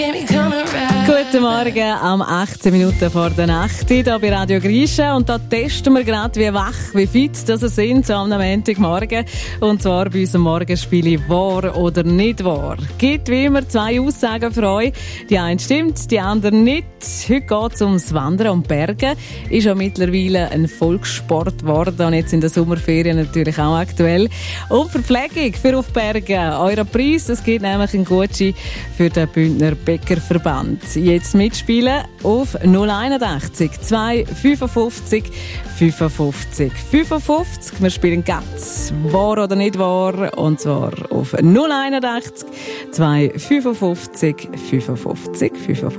Guten Morgen, am 18 Minuten vor der Nacht, hier bei Radio Grisha. Und da testen wir gerade, wie wach, wie fit das sind, so am Montagmorgen. Und zwar bei unserem Morgenspiel «Wahr oder nicht wahr». Gibt wie immer 2 Aussagen für euch. Die eine stimmt, die andere nicht. Heute geht es ums Wandern und Bergen. Ist ja mittlerweile ein Volkssport geworden und jetzt in der Sommerferien natürlich auch aktuell. Und Verpflegung für auf Bergen. Euer Preis, es gibt nämlich einen Gutschein für den Bündner Bäckerverband. Jetzt mitspielen auf 081 255 55 55. Wir spielen ganz «Wahr oder nicht wahr?» und zwar auf 081 255 55 55.